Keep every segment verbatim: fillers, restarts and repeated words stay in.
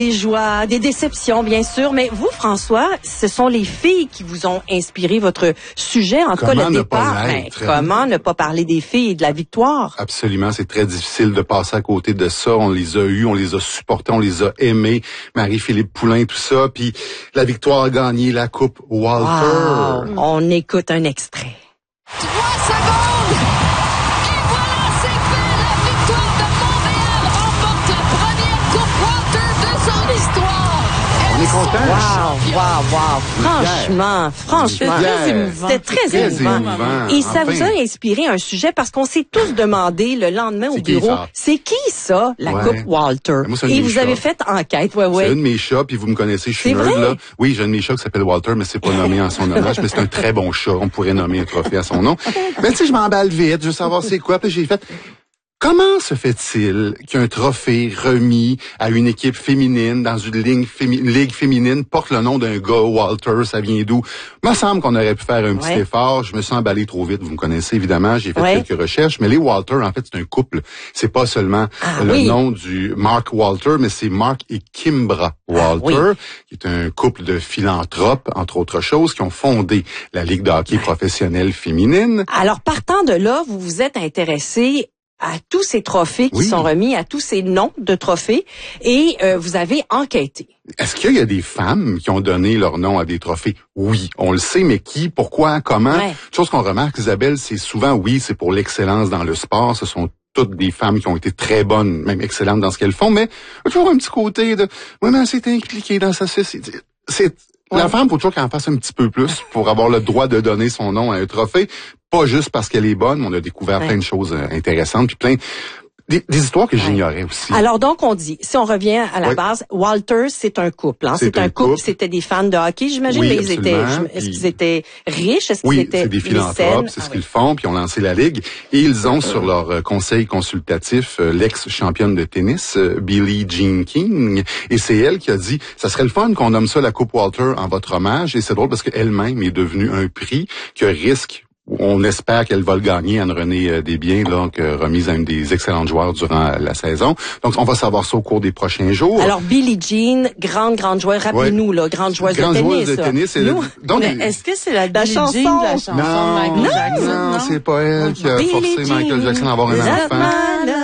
Des joies, des déceptions, bien sûr. Mais vous, François, ce sont les filles qui vous ont inspiré votre sujet, en tout cas le départ. Ben, comment ne pas parler des filles et de la victoire? Absolument, c'est très difficile de passer à côté de ça. On les a eus, on les a supportés, on les a aimés. Marie-Philippe Poulin, tout ça. Puis la victoire a gagné la Coupe Walter. Wow. On écoute un extrait. Trois secondes! Et voilà, c'est fait! La victoire de Montréal remporte la première Coupe Walter de son histoire! On est content. Wow, wow, wow. Franchement, franchement, c'était très, très émouvant. émouvant. Et ça enfin. vous a inspiré un sujet parce qu'on s'est tous demandé le lendemain au bureau, c'est qui ça, la ouais. Coupe Walter? Moi, et vous chats. avez fait enquête, ouais, ouais. C'est un de mes chats, puis vous me connaissez, je suis nerd, là. Oui, j'ai un de mes chats qui s'appelle Walter, mais c'est pas nommé en son hommage, mais c'est un très bon chat. On pourrait nommer un trophée à son nom. Mais tu sais, je m'emballe vite, je veux savoir c'est quoi, puis j'ai fait... Comment se fait-il qu'un trophée remis à une équipe féminine dans une ligue, fémi- ligue féminine porte le nom d'un gars, Walter, ça vient d'où? Il me semble qu'on aurait pu faire un petit ouais. effort. Je me suis emballé trop vite, vous me connaissez évidemment, j'ai fait ouais. quelques recherches, mais les Walter, en fait, c'est un couple. C'est pas seulement ah, le oui. nom du Mark Walter, mais c'est Mark et Kimbra Walter, ah, oui. qui est un couple de philanthropes, entre autres choses, qui ont fondé la Ligue de hockey ouais. professionnelle féminine. Alors, partant de là, vous vous êtes intéressé à tous ces trophées qui oui. sont remis, à tous ces noms de trophées, et euh, vous avez enquêté. Est-ce qu'il y a des femmes qui ont donné leur nom à des trophées? Oui, on le sait, mais qui, pourquoi, comment? Ouais. Chose qu'on remarque, Isabelle, c'est souvent, oui, c'est pour l'excellence dans le sport, ce sont toutes des femmes qui ont été très bonnes, même excellentes dans ce qu'elles font, mais il y a toujours un petit côté de, oui, mais elle s'est impliquée dans sa société. C'est, ouais. La femme, faut toujours qu'elle en fasse un petit peu plus pour avoir le droit de donner son nom à un trophée. Pas juste parce qu'elle est bonne, on a découvert ouais. plein de choses intéressantes, puis plein des, des histoires que ouais. j'ignorais aussi. Alors donc on dit, si on revient à la ouais. base, Walter c'est un couple, hein? c'est, c'est un couple, couple. C'était des fans de hockey, j'imagine, oui, mais ils étaient, est-ce qu'ils étaient riches, est-ce oui, qu'ils étaient c'est des philanthropes, c'est ah, ce oui. qu'ils font, puis ils ont lancé la ligue et ils ont sur leur euh, conseil consultatif euh, l'ex-championne de tennis euh, Billie Jean King, et c'est elle qui a dit, ça serait le fun qu'on nomme ça la Coupe Walter en votre hommage, et c'est drôle parce qu'elle-même est devenue un prix que risque. On espère qu'elle va le gagner, Anne-Renée Desbiens, donc remise à une des excellentes joueurs durant la saison. Donc, on va savoir ça au cours des prochains jours. Alors, Billie Jean, grande, grande joueuse, rappelez-nous, ouais. là, grande joueuse grande de tennis. Grande joueuse de tennis. Nous, le... Donc, mais est-ce que c'est la, la Billie chanson? Jean de la chanson non, de Michael Jackson? Non, non, c'est pas elle qui a Billie forcé Jean, Michael Jackson à avoir un enfant.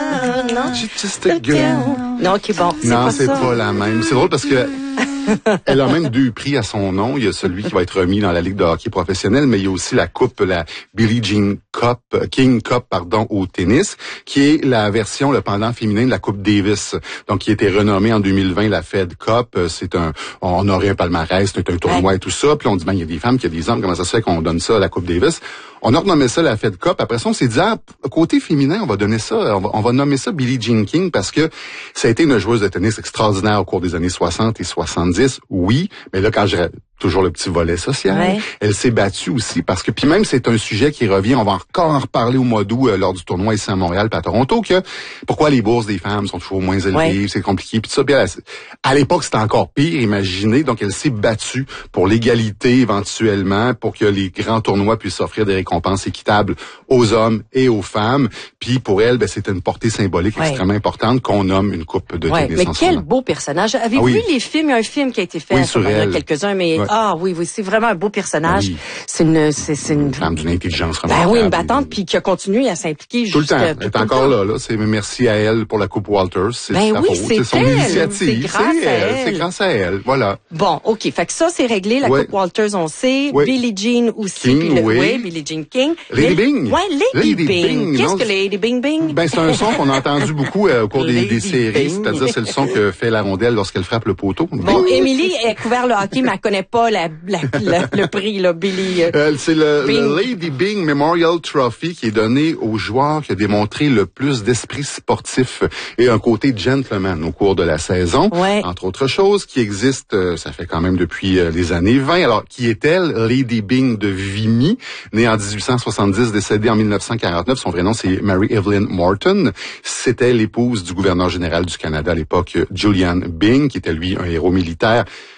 Non, just a girl. Non, ok, bon, c'est non, pas c'est ça. pas la même. C'est drôle parce que elle a même deux prix à son nom. Il y a celui qui va être remis dans la Ligue de hockey professionnelle, mais il y a aussi la coupe, la Billie Jean Cup, King Cup, pardon, au tennis, qui est la version, le pendant féminin de la Coupe Davis. Donc, qui a été renommée en deux mille vingt la Fed Cup. C'est un, on aurait un palmarès, c'est un tournoi et tout ça. Puis on dit, ben, il y a des femmes, il y a des hommes. Comment ça se fait qu'on donne ça à la Coupe Davis? On a renommé ça la Fed Cup. Après ça, on s'est dit, ah, côté féminin, on va donner ça, on va, on va nommer ça Billie Jean King parce que ça a été une joueuse de tennis extraordinaire au cours des années soixante et soixante-dix. Oui, mais là, quand je, toujours le petit volet social, ouais. elle s'est battue aussi parce que, puis même c'est un sujet qui revient, on va encore en reparler au mois d'août euh, lors du tournoi ici à Montréal puis à Toronto, que pourquoi les bourses des femmes sont toujours moins élevées, ouais. c'est compliqué, puis tout ça. Puis elle, à l'époque, c'était encore pire, imaginez, donc elle s'est battue pour l'égalité éventuellement, pour que les grands tournois puissent offrir des récompenses équitables aux hommes et aux femmes. Puis pour elle, ben, c'était une portée symbolique ouais. extrêmement importante qu'on nomme une coupe de ouais. tennis. Mais quel beau personnage. Avez-vous ah, oui. vu les films? Il y a un film qui a été fait oui, à sur elle. quelques-uns, mais ouais. ah oui, oui, c'est vraiment un beau personnage. Oui. C'est une, c'est, c'est une... une femme d'une intelligence remarquable. Ben oui, une battante, puis qui a continué à s'impliquer tout le temps. Euh, Elle est encore là, là. C'est merci à elle pour la Coupe Walters. C'est ben sa oui, faute. C'est, c'est son elle. initiative. C'est grâce c'est à elle. elle. C'est grâce à elle. Voilà. Bon, ok. Fait que ça, c'est réglé. La ouais. Coupe Walters, on sait. Ouais. Billie Jean aussi. King, le, oui. oui. Billie Jean King. Lady Bing. Ouais, Lady, Lady Bing. Bing. Qu'est-ce non, que Lady Bing Bing? Ben, c'est un son qu'on a entendu beaucoup euh, au cours des, des séries. Bing. C'est-à-dire, c'est le son que fait la rondelle lorsqu'elle frappe le poteau. Bon, Émilie a couvert le hockey, mais elle connaît pas la, la, la, le prix, là, Billie. Euh, c'est le, le Lady Bing Memorial Trophy qui est donné au joueur qui a démontré le plus d'esprit sportif et un côté gentleman au cours de la saison. Ouais. Entre autres choses, qui existe, euh, ça fait quand même depuis euh, les années vingt. Alors, qui est-elle? Lady Bing de Vimy, née en dix-huit cent soixante-dix, décédée en mille neuf cent quarante-neuf. Son vrai nom, c'est Mary Evelyn Morton. C'était l'épouse du gouverneur général du Canada à l'époque, Julian Byng, qui était lui un héros militaire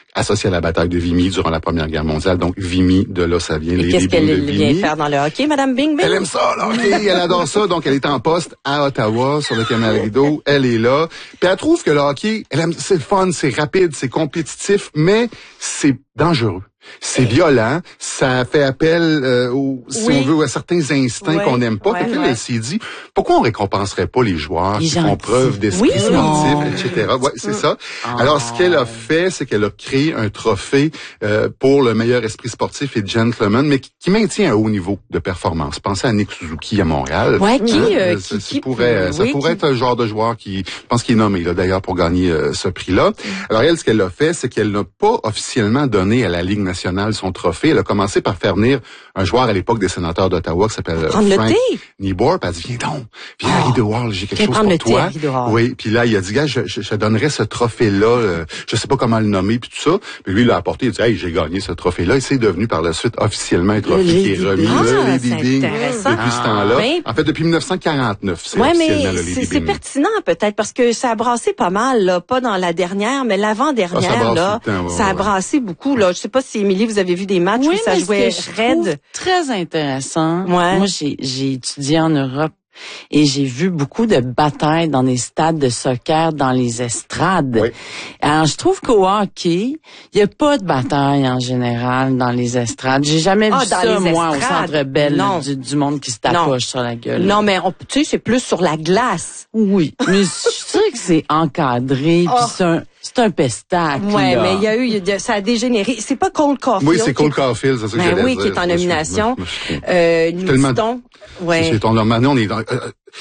associé à la bataille de Vimy durant la Première Guerre mondiale. Donc, Vimy, de là, ça vient. Et les qu'est-ce débuts qu'elle de vient Vimy. faire dans le hockey, Madame Bing Bing? Elle aime ça, le hockey. Elle adore ça. Donc, elle est en poste à Ottawa, sur le canal Rideau. Elle est là. Puis elle trouve que le hockey, elle aime, c'est le fun, c'est rapide, c'est compétitif, mais c'est dangereux. C'est violent, ça fait appel euh, au, si oui. on veut, à certains instincts oui. qu'on n'aime pas. Ouais, Puis ouais. elle s'est dit, pourquoi on récompenserait pas les joueurs les qui font preuve d'esprit oui. sportif, et cetera. Ouais, c'est ça. Oh. Alors, ce qu'elle a fait, c'est qu'elle a créé un trophée euh, pour le meilleur esprit sportif et gentleman, mais qui, qui maintient un haut niveau de performance. Pensez à Nick Suzuki à Montréal. Ouais, qui, euh, ça, qui, ça qui pourrait, ça oui, pourrait qui... être un genre de joueur qui, je pense qu'il est nommé là d'ailleurs pour gagner euh, ce prix-là. Alors elle, ce qu'elle a fait, c'est qu'elle n'a pas officiellement donné à la Ligue nationale son trophée. Elle a commencé par faire venir un joueur à l'époque des sénateurs d'Ottawa qui s'appelle Prendre Frank le thé. Niebuhr. Puis elle dit, viens donc, viens Oh. à Rideau Hall, j'ai quelque Viens chose prendre pour le toi. thé à Rideau Hall. Oui, puis là, il a dit, gars, je, je, je donnerais ce trophée-là, euh, je sais pas comment le nommer, puis tout ça. Puis lui, il l'a apporté, il a dit, hey, j'ai gagné ce trophée-là. Et c'est devenu par la suite officiellement un trophée qui est remis, ah, le Lady c'est Byng, intéressant. depuis ce temps-là. Ben, en fait, depuis dix-neuf cent quarante-neuf, c'est ouais, officiellement mais le Lady c'est, c'est Byng. pertinent peut-être parce que ça a brassé pas mal, là, pas dans la dernière, mais l'avant-dernière, Ah, ça brasse là, tout le temps, ouais, ça a ouais. brassé beaucoup. Là, je sais pas si Émilie, vous avez vu des matchs oui, où ça mais jouait ce que je trouve raide. très intéressant. Ouais. Moi, j'ai, j'ai étudié en Europe et j'ai vu beaucoup de batailles dans les stades de soccer, dans les estrades. Oui. Alors, je trouve qu'au hockey, il n'y a pas de bataille en général dans les estrades. J'ai jamais Ah, vu dans ça, les moi, estrades. au Centre Bell Non. du, du monde qui se tapoche sur la gueule. Non, mais on, tu sais, c'est plus sur la glace. Oui, mais je suis sûre que c'est encadré, Oh. puis c'est un, c'est un pestacle. Ouais, là. mais il y a eu, il y a- ça a dégénéré. C'est pas Cole Caulfield. Oui, c'est Cole qui est- Caulfield, c'est ça que Ben j'allais oui, dire. qui est en Moi, je- nomination. moi, je- moi, je- Euh, nous tellement- dit-on. C'est Ouais. ton maintenant, on est dans, euh,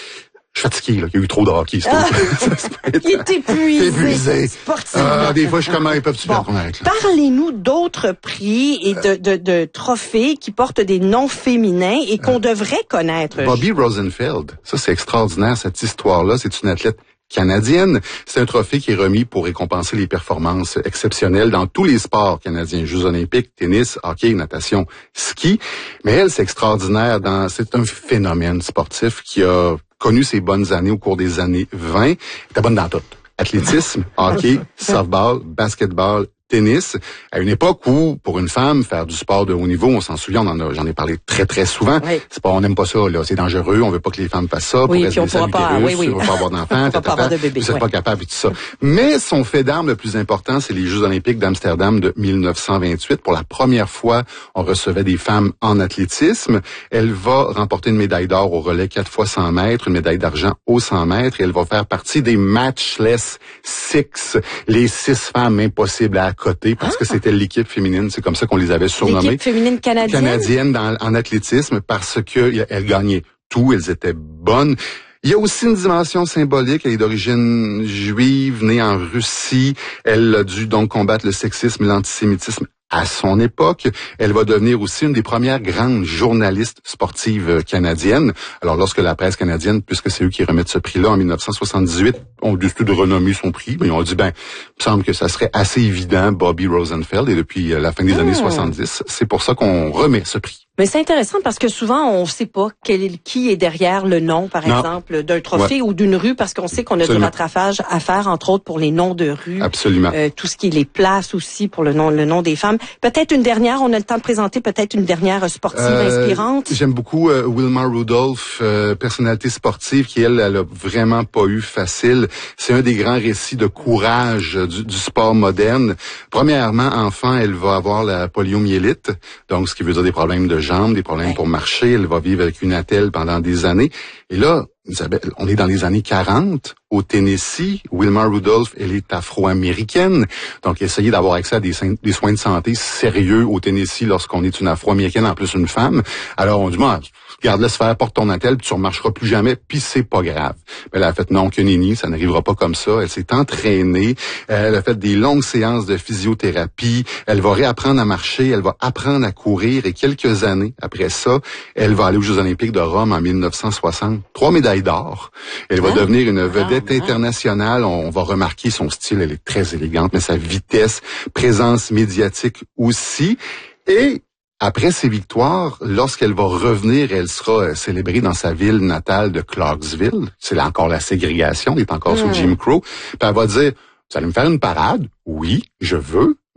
je suis fatigué, là. Il y a eu trop de hockey. c'est Ah. tout. Ça se peut être- Il est épuisé. Épuisé. Sportivement. Ah, des fois, je suis comme, ils peuvent-tu Bon, faire qu'on arrête, là? Parlez-nous d'autres prix et de, de, de trophées qui portent des noms féminins et qu'on devrait connaître. Bobby Rosenfeld. Ça, c'est extraordinaire, cette histoire-là. C'est une athlète canadienne. C'est un trophée qui est remis pour récompenser les performances exceptionnelles dans tous les sports canadiens. Jeux olympiques, tennis, hockey, natation, ski. Mais elle, c'est extraordinaire. Dans, c'est un phénomène sportif qui a connu ses bonnes années au cours des années vingt. Elle était bonne dans tout. Athlétisme, hockey, softball, basketball, tennis, à une époque où, pour une femme, faire du sport de haut niveau, on s'en souvient, on en a, j'en ai parlé très très souvent. Oui. C'est pas, on n'aime pas ça, là, c'est dangereux, on veut pas que les femmes fassent ça, Oui, pour puis on rester pourra pas- oui, oui. on va pas avoir d'enfants, On va pas avoir de bébé, vous êtes ouais. pas capable et tout ça. Mais son fait d'armes le plus important, c'est les Jeux olympiques d'Amsterdam de mille neuf cent vingt-huit. Pour la première fois, on recevait des femmes en athlétisme. Elle va remporter une médaille d'or au relais quatre fois cent mètres, une médaille d'argent au cent mètres, et elle va faire partie des Matchless Six, les six femmes impossibles à accoter, parce Ah. que c'était l'équipe féminine, c'est comme ça qu'on les avait surnommées. L'équipe féminine canadienne. Canadienne dans, en athlétisme, parce que elles gagnaient tout, elles étaient bonnes. Il y a aussi une dimension symbolique. Elle est d'origine juive, née en Russie. Elle a dû donc combattre le sexisme et l'antisémitisme à son époque. Elle va devenir aussi une des premières grandes journalistes sportives canadiennes. Alors, lorsque la presse canadienne, puisque c'est eux qui remettent ce prix-là en mille neuf cent soixante-dix-huit, ont décidé de renommer son prix, mais ils ont dit, ben, il me semble que ça serait assez évident, Bobby Rosenfeld, et depuis la fin des Mmh. années soixante-dix, c'est pour ça qu'on remet ce prix. Mais c'est intéressant parce que souvent, on ne sait pas quel est, qui est derrière le nom, par Non. exemple, d'un trophée ou d'une rue, parce qu'on sait qu'on a Absolument. du rattrapage à faire, entre autres, pour les noms de rues. Absolument. Euh, tout ce qui est les places aussi pour le nom, le nom des femmes. Peut-être une dernière, on a le temps de présenter peut-être une dernière sportive Euh, inspirante. J'aime beaucoup euh, Wilma Rudolph, euh, personnalité sportive qui, elle, elle a vraiment pas eu facile. C'est un des grands récits de courage euh, du, du sport moderne. Premièrement, enfant, elle va avoir la poliomyélite, donc ce qui veut dire des problèmes de jambes, des problèmes Ouais. pour marcher. Elle va vivre avec une attelle pendant des années. Et là, Isabelle, on est dans les années quarante, au Tennessee. Wilma Rudolph, elle est afro-américaine. Donc, essayer d'avoir accès à des, des soins de santé sérieux au Tennessee lorsqu'on est une afro-américaine, en plus une femme. Alors, on dit, bon, garde, laisse faire, porte ton attelle, puis tu ne remarcheras plus jamais, puis c'est pas grave. Mais elle a fait, non, que nenni, ça n'arrivera pas comme ça. Elle s'est entraînée. Elle a fait des longues séances de physiothérapie. Elle va réapprendre à marcher. Elle va apprendre à courir. Et quelques années après ça, elle va aller aux Jeux olympiques de Rome en mille neuf cent soixante. Trois médailles d'or. Elle va Ah, devenir une vedette ah, ah. internationale. On va remarquer son style. Elle est très élégante, mais sa vitesse, présence médiatique aussi. Et après ses victoires, lorsqu'elle va revenir, elle sera célébrée dans sa ville natale de Clarksville. C'est là encore la ségrégation, elle est encore sous Mm. Jim Crow. Puis elle va dire, vous allez me faire une parade? Oui, je veux.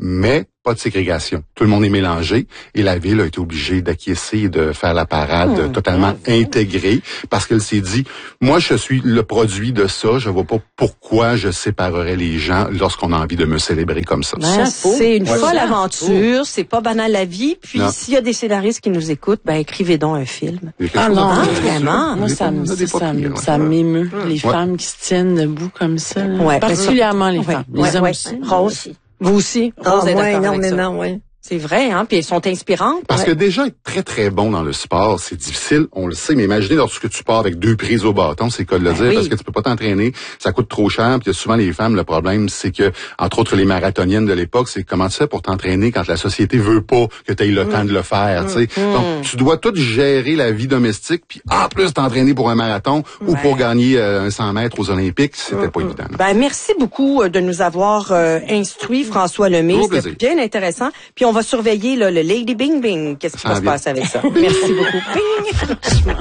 mais pas de ségrégation. Tout le monde est mélangé et la ville a été obligée d'acquiescer et de faire la parade mmh, totalement mmh. intégrée parce qu'elle s'est dit, moi je suis le produit de ça, je vois pas pourquoi je séparerais les gens lorsqu'on a envie de me célébrer comme ça. Ben, c'est une ouais, folle aventure, c'est pas banal la vie, puis s'il y a des scénaristes qui nous écoutent, ben écrivez donc un film. Ah non, ah, vraiment? Moi ça, ça, ça, ça m'émeut, les ouais. femmes qui se tiennent debout comme ça, ouais, particulièrement les femmes, ouais, les hommes ouais, aussi. Rose. Vous aussi? Rose ah, moi, énormément, oui. C'est vrai, hein, puis elles sont inspirantes. Parce ouais. que déjà être très très bon dans le sport, c'est difficile, on le sait, mais imaginez lorsque tu pars avec deux prises au bâton, c'est le cas de le dire, oui. parce que tu peux pas t'entraîner, ça coûte trop cher, puis souvent les femmes, le problème, c'est que, entre autres les marathoniennes de l'époque, c'est comment tu fais pour t'entraîner quand la société veut pas que tu aies le mmh. temps de le faire, tu sais. Mmh. Donc, tu dois tout gérer la vie domestique, puis en plus t'entraîner pour un marathon ouais. ou pour gagner euh, un cent mètres aux Olympiques, c'était mmh. pas évident. Non. Ben, merci beaucoup de nous avoir euh, instruits, François Lemay. C'était bien intéressant. Puis on va surveiller là, le Lady Bing Bing. Qu'est-ce qui va se passer avec ça? Merci beaucoup. Bing!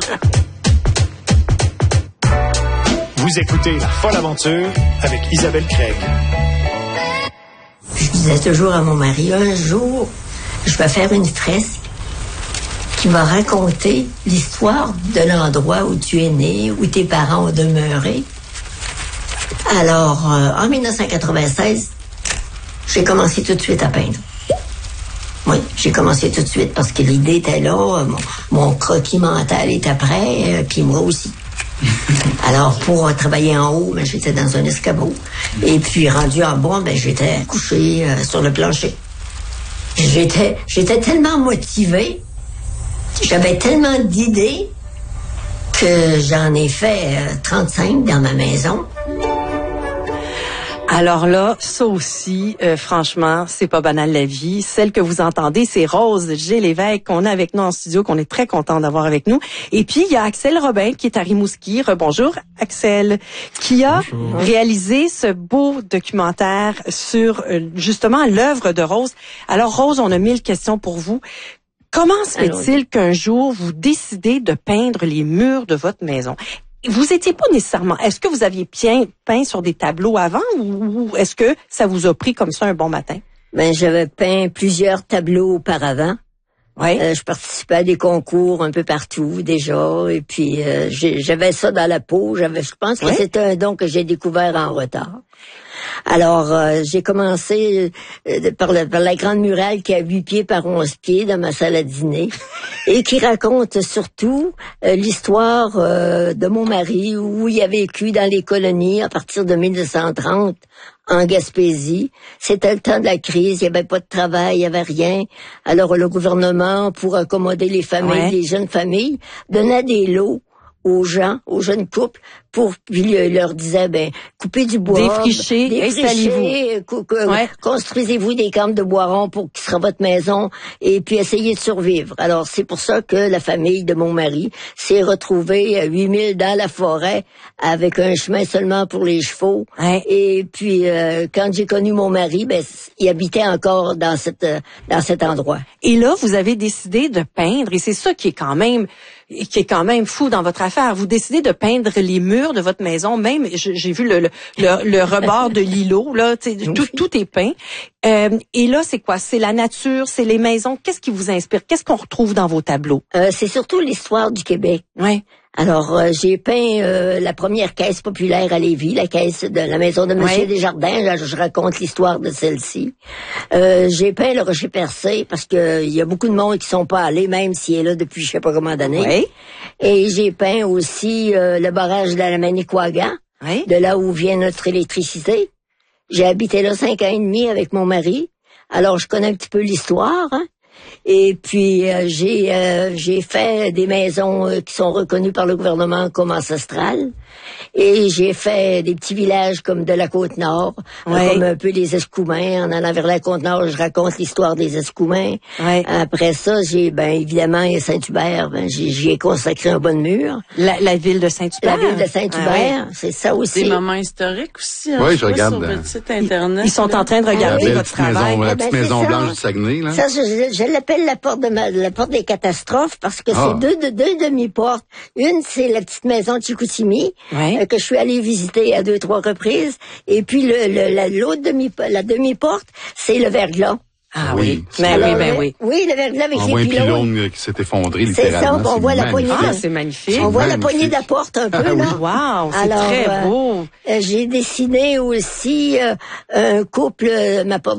Vous écoutez La Folle Aventure avec Isabelle Craig. Je disais toujours à mon mari, un jour, je vais faire une fresque qui va raconter l'histoire de l'endroit où tu es né, où tes parents ont demeuré. Alors, euh, en dix-neuf cent quatre-vingt-seize, j'ai commencé tout de suite à peindre. Oui, j'ai commencé tout de suite parce que l'idée était là, mon, mon croquis mental était prêt, euh, puis moi aussi. Alors, pour euh, travailler en haut, ben, j'étais dans un escabeau. Et puis, rendu en bas, ben, j'étais couché euh, sur le plancher. J'étais, j'étais tellement motivée, j'avais tellement d'idées que j'en ai fait euh, trente-cinq dans ma maison. Alors là, ça aussi, euh, franchement, c'est pas banal la vie. Celle que vous entendez, c'est Rose G. Lévesque qu'on a avec nous en studio, qu'on est très content d'avoir avec nous. Et puis, il y a Axel Robin qui est à Rimouski. Rebonjour, Axel, qui a Bonjour. réalisé ce beau documentaire sur, euh, justement, l'œuvre de Rose. Alors, Rose, on a mille questions pour vous. Comment se fait-il qu'un jour, vous décidez de peindre les murs de votre maison? Vous étiez pas nécessairement... Est-ce que vous aviez peint, peint sur des tableaux avant ou est-ce que ça vous a pris comme ça un bon matin? Ben, j'avais peint plusieurs tableaux auparavant. Ouais. Euh, je participais à des concours un peu partout déjà et puis euh, j'avais ça dans la peau. J'avais, je pense que ouais. c'était un don que j'ai découvert en retard. Alors, euh, j'ai commencé euh, par, le, par la grande murale qui a huit pieds par onze pieds dans ma salle à dîner et qui raconte surtout euh, l'histoire euh, de mon mari où il a vécu dans les colonies à partir de mille neuf cent trente en Gaspésie. C'était le temps de la crise, il n'y avait pas de travail, il n'y avait rien. Alors, le gouvernement, pour accommoder les familles, ouais. les jeunes familles, donnait des lots aux gens, aux jeunes couples, pour puis leur disait ben coupez du bois, défrichez, installez-vous, cou- cou- ouais. construisez-vous des campes de bois ronds pour qui sera votre maison et puis essayez de survivre. Alors c'est pour ça que la famille de mon mari s'est retrouvée à huit mille dans la forêt avec un chemin seulement pour les chevaux. Ouais. Et puis euh, quand j'ai connu mon mari, ben il habitait encore dans cette dans cet endroit. Et là vous avez décidé de peindre et c'est ça qui est quand même qui est quand même fou dans votre affaire. Vous décidez de peindre les murs de votre maison, même j'ai vu le, le, le, le rebord de l'îlot, là, tout, tout est peint. Euh, et là, c'est quoi? C'est la nature, c'est les maisons. Qu'est-ce qui vous inspire? Qu'est-ce qu'on retrouve dans vos tableaux? Euh, c'est surtout l'histoire du Québec. Ouais. Alors, euh, j'ai peint euh, la première caisse populaire à Lévis, la caisse de la maison de Monsieur ouais. Desjardins. Je, je raconte l'histoire de celle-ci. Euh, j'ai peint le Rocher Percé parce que il y a beaucoup de monde qui sont pas allés, même s'il est là depuis je sais pas combien d'années. Ouais. Et j'ai peint aussi euh, le barrage de la Manicouagan, ouais. de là où vient notre électricité. J'ai habité là cinq ans et demi avec mon mari. Alors, je connais un petit peu l'histoire, hein. Et puis euh, j'ai euh, j'ai fait des maisons euh, qui sont reconnues par le gouvernement comme ancestrales. Et j'ai fait des petits villages comme de la Côte-Nord, ouais. euh, comme un peu les Escoumins. En allant vers la Côte-Nord, je raconte l'histoire des Escoumins. Ouais. Après ça, j'ai ben évidemment Saint-Hubert, ben j'y, j'y ai consacré un bon mur. La, la ville de Saint-Hubert. La ville de Saint-Hubert, ah, ouais. c'est ça aussi. Des moments historiques aussi. Hein, oui, je, je regarde. Sur votre site internet. Ils, ils sont en train de regarder ah, votre travail. Maison, la ah, petite ben, maison ça. blanche du Saguenay, là. Ça, je, je l'appelle l'appelle la porte de ma, la porte des catastrophes parce que Ah. c'est deux, deux, deux demi-portes. Une, c'est la petite maison de Chicoutimi, Ouais. euh, que je suis allée visiter à deux, trois reprises. Et puis, le, le, la, l'autre demi, la demi-porte, c'est le verglas. Ah Oui, oui. c'est Ben vrai. oui, ben oui. Oui, le verglas avec On les voit un pylônes. pylône qui s'est effondré, C'est littéralement. ça, on voit la magnifique. poignée. Ah, c'est magnifique. On voit la magnifique. poignée de la porte un peu, Ah oui. là. Wow, c'est Alors, très euh, beau. euh, j'ai dessiné aussi euh, un couple, euh, ma porte